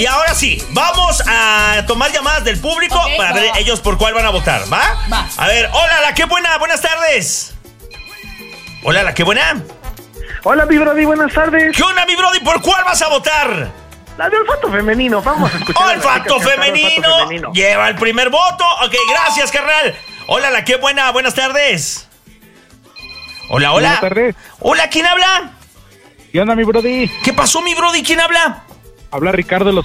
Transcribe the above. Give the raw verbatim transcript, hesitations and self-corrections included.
Y ahora sí, vamos a tomar llamadas del público okay, para va. ver ellos por cuál van a votar, ¿va? Va. A ver, hola, la que buena, buenas tardes. Hola, la que buena. Hola, mi brody, buenas tardes. ¿Qué onda, mi brody? ¿Por cuál vas a votar? La de olfato femenino, vamos a escuchar. ¡Olfato femenino! femenino! Lleva el primer voto. Ok, gracias, carnal. Hola, la que buena, buenas tardes. Hola, hola. Buenas tardes. Hola, ¿quién habla? ¿Qué onda, mi brody? ¿Qué pasó, mi brody? ¿Quién habla? Habla Ricardo de los